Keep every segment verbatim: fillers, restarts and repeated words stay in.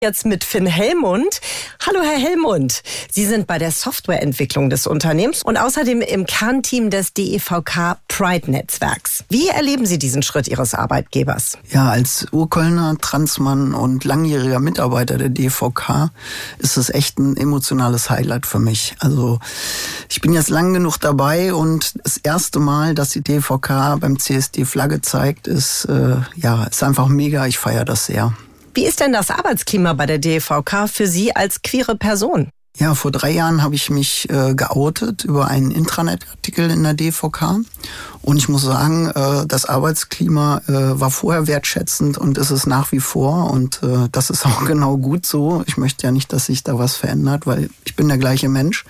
Jetzt mit Finn Hellmund. Hallo Herr Hellmund, Sie sind bei der Softwareentwicklung des Unternehmens und außerdem im Kernteam des D E V K Pride-Netzwerks. Wie erleben Sie diesen Schritt Ihres Arbeitgebers? Ja, als Urkölner, Transmann und langjähriger Mitarbeiter der D E V K ist es echt ein emotionales Highlight für mich. Also ich bin jetzt lang genug dabei und das erste Mal, dass die D E V K beim C S D Flagge zeigt, ist, äh, ja, ist einfach mega. Ich feiere das sehr. Wie ist denn das Arbeitsklima bei der D E V K für Sie als queere Person? Ja, vor drei Jahren habe ich mich äh, geoutet über einen Intranet-Artikel in der D E V K. Und ich muss sagen, äh, das Arbeitsklima äh, war vorher wertschätzend und ist es nach wie vor. Und äh, das ist auch genau gut so. Ich möchte ja nicht, dass sich da was verändert, weil ich bin der gleiche Mensch.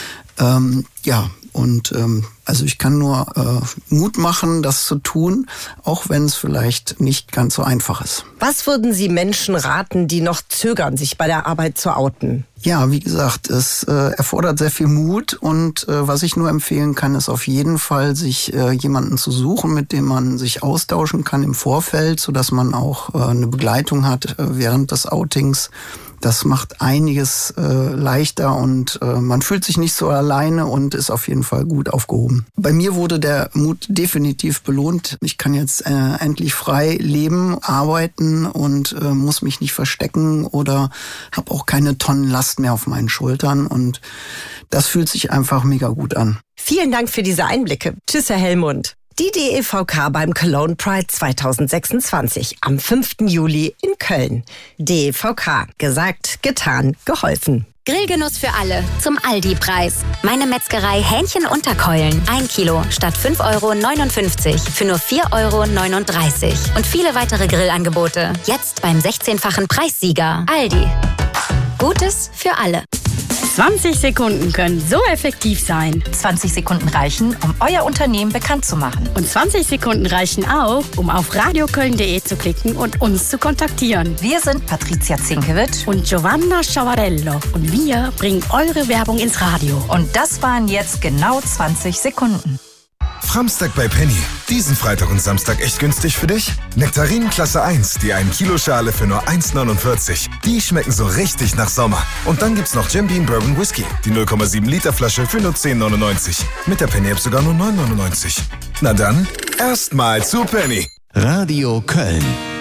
Ähm, ja, und ähm, also ich kann nur äh, Mut machen, das zu tun, auch wenn es vielleicht nicht ganz so einfach ist. Was würden Sie Menschen raten, die noch zögern, sich bei der Arbeit zu outen? Ja, wie gesagt, es äh, erfordert sehr viel Mut und äh, was ich nur empfehlen kann, ist auf jeden Fall, sich äh, jemanden zu suchen, mit dem man sich austauschen kann im Vorfeld, sodass man auch äh, eine Begleitung hat äh, während des Outings. Das macht einiges äh, leichter und äh, man fühlt sich nicht so alleine und ist auf jeden Fall gut aufgehoben. Bei mir wurde der Mut definitiv belohnt. Ich kann jetzt äh, endlich frei leben, arbeiten und äh, muss mich nicht verstecken oder habe auch keine Tonnenlast mehr auf meinen Schultern und das fühlt sich einfach mega gut an. Vielen Dank für diese Einblicke. Tschüss, Herr Hellmund. Die D E V K beim Cologne Pride zwanzig sechsundzwanzig am fünften Juli in Köln. D E V K. Gesagt, getan, geholfen. Grillgenuss für alle zum Aldi-Preis. Meine Metzgerei Hähnchen-Unterkeulen. Ein Kilo statt fünf Euro neunundfünfzig für nur vier Euro neununddreißig. Und viele weitere Grillangebote. Jetzt beim sechzehnfachen Preissieger. Aldi. Gutes für alle. zwanzig Sekunden können so effektiv sein. zwanzig Sekunden reichen, um euer Unternehmen bekannt zu machen. Und zwanzig Sekunden reichen auch, um auf radioköln punkt de zu klicken und uns zu kontaktieren. Wir sind Patricia Zinkewitsch und Giovanna Sciavarello. Und wir bringen eure Werbung ins Radio. Und das waren jetzt genau zwanzig Sekunden. Framstag bei Penny. Diesen Freitag und Samstag echt günstig für dich? Nektarinen Klasse eins, die ein Kilo Schale für nur eins neunundvierzig. Die schmecken so richtig nach Sommer. Und dann gibt's noch Jim Beam Bourbon Whisky, die null Komma sieben Liter Flasche für nur zehn neunundneunzig. Mit der Penny App sogar nur neun neunundneunzig. Na dann, erstmal zu Penny. Radio Köln.